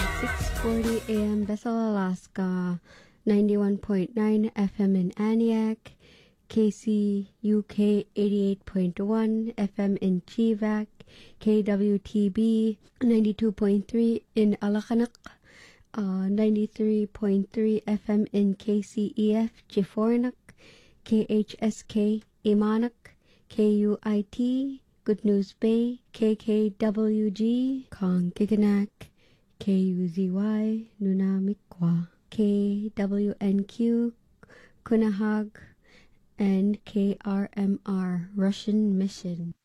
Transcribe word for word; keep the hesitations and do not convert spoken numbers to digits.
six forty A M Bethel, Alaska, ninety-one point nine F M in Aniak, K C U K eighty-eight point one F M in Chivac, K W T B ninety-two point three in Alakanak, uh, ninety-three point three F M in K C E F Chifornak, K H S K Imanak, K U I T Good News Bay, K K W G Kongkiganak, K U Z Y Nunamikwa, K W N Q Kunahag, and K R M R Russian Mission.